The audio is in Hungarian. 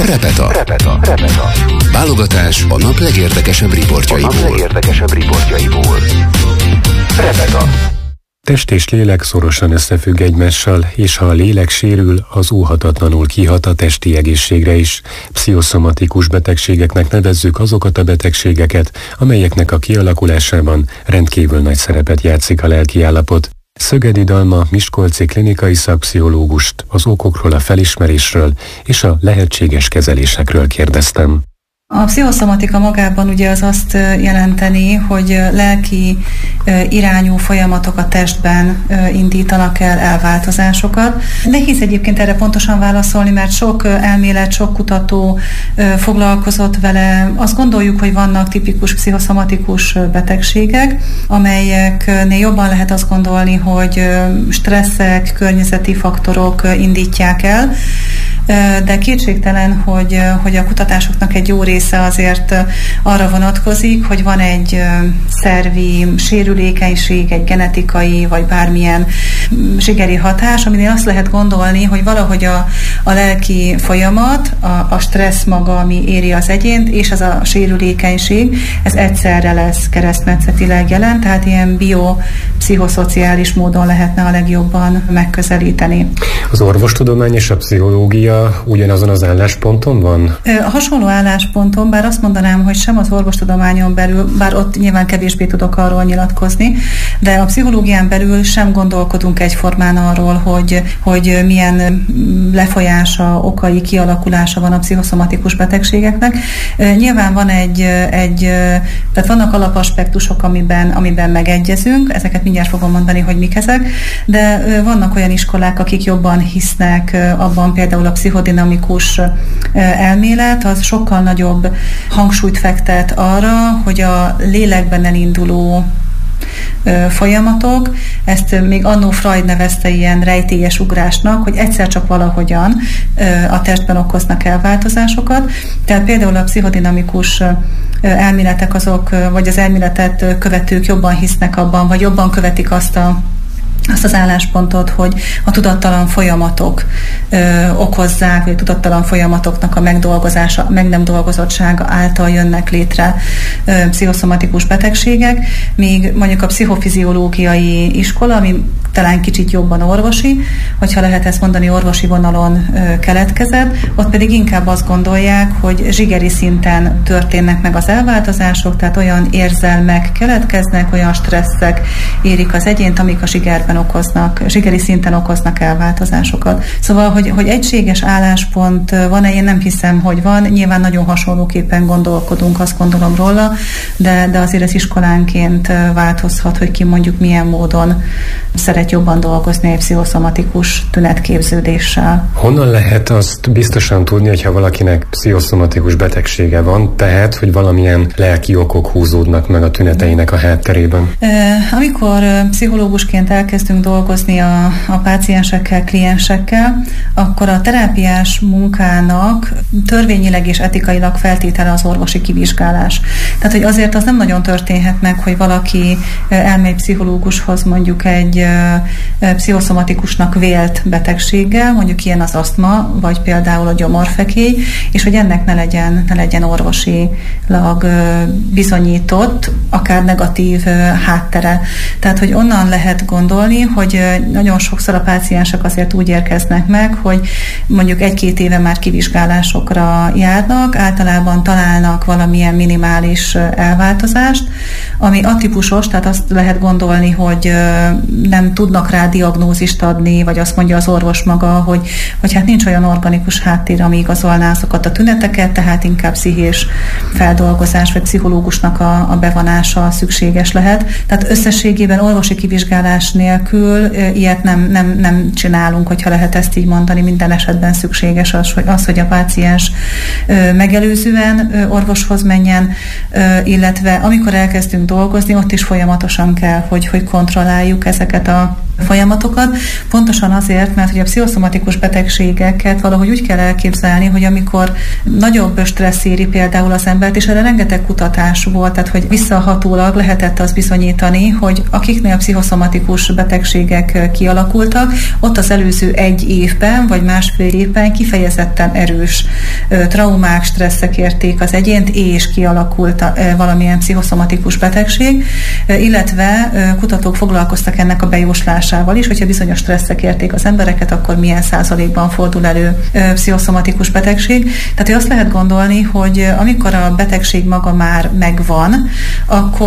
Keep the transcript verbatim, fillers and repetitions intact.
Repeta. Repeta. Repeta. Válogatás a nap legérdekesebb riportjaiból. A nap legérdekesebb riportjaiból. Repeta. Test és lélek szorosan összefügg egymással, és ha a lélek sérül, az óhatatlanul kihat a testi egészségre is. Pszichoszomatikus betegségeknek nevezzük azokat a betegségeket, amelyeknek a kialakulásában rendkívül nagy szerepet játszik a lelki állapot. Szögedi Dalma miskolci klinikai szakpszichológust az okokról, a felismerésről és a lehetséges kezelésekről kérdeztem. A pszichoszomatika magában ugye az azt jelenteni, hogy lelki irányú folyamatok a testben indítanak el elváltozásokat. Nehéz egyébként erre pontosan válaszolni, mert sok elmélet, sok kutató foglalkozott vele. Azt gondoljuk, hogy vannak tipikus pszichoszomatikus betegségek, amelyeknél jobban lehet azt gondolni, hogy stresszek, környezeti faktorok indítják el, de kétségtelen, hogy, hogy a kutatásoknak egy jó része azért arra vonatkozik, hogy van egy szervi sérülékenység, egy genetikai vagy bármilyen zsigeri hatás, aminél azt lehet gondolni, hogy valahogy a, a lelki folyamat, a, a stressz maga, ami éri az egyént, és az a sérülékenység, ez egyszerre lesz keresztmetszetileg jelen, tehát ilyen biopszichoszociális módon lehetne a legjobban megközelíteni. Az orvostudomány és a pszichológia ugyanazon az állásponton van? A hasonló állásponton, bár azt mondanám, hogy sem az orvostudományon belül, bár ott nyilván kevésbé tudok arról nyilatkozni, de a pszichológián belül sem gondolkodunk egyformán arról, hogy, hogy milyen lefolyása, okai, kialakulása van a pszichoszomatikus betegségeknek. Nyilván van egy, egy tehát vannak alapaspektusok, amiben, amiben megegyezünk, ezeket mindjárt fogom mondani, hogy mik ezek, de vannak olyan iskolák, akik jobban hisznek abban, például a pszichodinamikus elmélet, az sokkal nagyobb hangsúlyt fektet arra, hogy a lélekben elinduló folyamatok, ezt még annó Freud nevezte ilyen rejtélyes ugrásnak, hogy egyszer csak valahogyan a testben okoznak elváltozásokat. Tehát például a pszichodinamikus elméletek azok, vagy az elméletet követők jobban hisznek abban, vagy jobban követik azt a azt az álláspontot, hogy a tudattalan folyamatok ö, okozzák, vagy a tudattalan folyamatoknak a megdolgozása, meg nem dolgozottsága által jönnek létre ö, pszichoszomatikus betegségek, míg mondjuk a pszichofiziológiai iskola, ami talán kicsit jobban orvosi, hogyha lehet ezt mondani, orvosi vonalon ö, keletkezett, ott pedig inkább azt gondolják, hogy zsigeri szinten történnek meg az elváltozások, tehát olyan érzelmek keletkeznek, olyan stresszek érik az egyént, amik a zsigerben okoznak, zsigeri szinten okoznak elváltozásokat. Szóval, hogy, hogy egységes álláspont van-e, én nem hiszem, hogy van. Nyilván nagyon hasonlóképpen gondolkodunk, azt gondolom róla, de, de azért ez iskolánként változhat, hogy ki mondjuk milyen módon szeret jobban dolgozni egy pszichoszomatikus tünetképződéssel. Honnan lehet azt biztosan tudni, hogyha valakinek pszichoszomatikus betegsége van, tehát, hogy valamilyen lelki okok húzódnak meg a tüneteinek a hátterében? Amikor pszichológusként elkezdünk dolgozni a, a páciensekkel, kliensekkel, akkor a terápiás munkának törvényileg és etikailag feltétele az orvosi kivizsgálás. Tehát, hogy azért az nem nagyon történhet meg, hogy valaki elmegy pszichológushoz mondjuk egy pszichoszomatikusnak vélt betegséggel, mondjuk ilyen az asztma, vagy például a gyomorfekély, és hogy ennek ne legyen, ne legyen orvosilag bizonyított, akár negatív háttere. Tehát, hogy onnan lehet gondolni, hogy nagyon sokszor a páciensek azért úgy érkeznek meg, hogy mondjuk egy-két éve már kivizsgálásokra járnak, általában találnak valamilyen minimális elváltozást, ami atípusos, tehát azt lehet gondolni, hogy nem tudnak rá diagnózist adni, vagy azt mondja az orvos maga, hogy, hogy hát nincs olyan organikus háttér, ami igazolná azokat a tüneteket, tehát inkább pszichés feldolgozás, vagy pszichológusnak a, a bevonása szükséges lehet. Tehát összességében orvosi kivizsgálás nélkül ilyet nem, nem, nem csinálunk, hogyha lehet ezt így mondani, minden esetben szükséges az, hogy, az, hogy a páciens megelőzően orvoshoz menjen, illetve amikor elkezdünk dolgozni, ott is folyamatosan kell, hogy, hogy kontrolláljuk ezeket a folyamatokat, pontosan azért, mert hogy a pszichoszomatikus betegségeket valahogy úgy kell elképzelni, hogy amikor nagyobb stressz éri például az embert, és erre rengeteg kutatás volt, tehát hogy visszahatólag lehetett az bizonyítani, hogy akiknél pszichoszomatikus betegségek kialakultak, ott az előző egy évben, vagy másfél évben kifejezetten erős traumák, stresszek érték az egyént, és kialakult valamilyen pszichoszomatikus betegség, illetve kutatók foglalkoztak ennek a bejóslásával is, hogyha bizonyos stresszek érték az embereket, akkor milyen százalékban fordul elő pszichoszomatikus betegség. Tehát hogy azt lehet gondolni, hogy amikor a betegség maga már megvan, akkor